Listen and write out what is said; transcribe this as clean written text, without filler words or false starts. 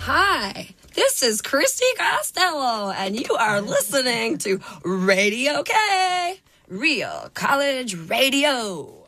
Hi, this is Christy Costello, and you are listening to Radio K, Real College Radio.